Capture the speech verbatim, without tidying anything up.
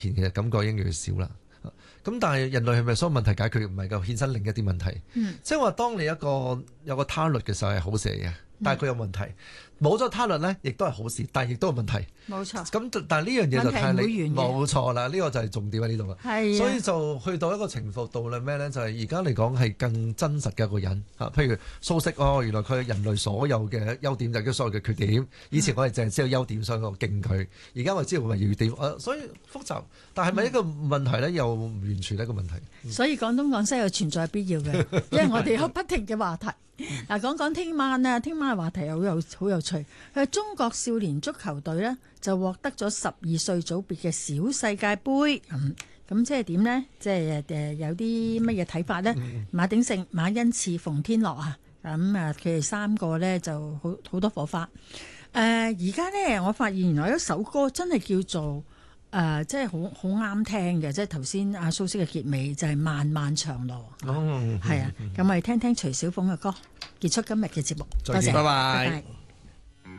其實感覺已經越嚟越少啦。咁但係人類係咪所有問題解決唔係夠衍生另一啲問題？嗯、即係話當你一個有個他律嘅時候係好事嚟嘅，但係佢有問題。冇咗他律呢，亦都係好事，但係亦都有問題。冇錯。咁但係呢樣嘢就睇你冇錯啦，呢、呢個就係重點喺呢度啦。所以就去到一個情況度咧，咩呢？就係而家嚟講係更真實嘅一個人嚇。譬如蘇軾哦，原來佢係人類所有嘅優點就係佢所有嘅缺點。以前我哋淨係知道優點，所以我敬佢。而家我知道佢係缺點，誒，所以複雜。但係咪一個問題呢？又唔完全係一個問題。 嗯、所以廣東廣西有存在必要嘅，因為我哋有不停嘅話題。嗱，講講聽晚啊，聽晚嘅話題又好有好有趣。佢中國少年足球隊呢，就獲得咗十二歲組別嘅小世界盃，咁咁即係點呢？即係誒有啲乜嘢睇法呢？嗯、馬鼎盛、馬恩賜、馮天樂啊，咁啊佢哋三個呢就好好多火花。誒而家呢，我發現原來有一首歌真係叫做。誒、呃，即係好好啱聽嘅，即係頭先阿蘇軾嘅結尾就係、是、漫漫長路，係、哦、啊，咁、嗯、我哋聽聽徐小鳳嘅歌，結束今日嘅節目。多謝，拜拜。拜拜。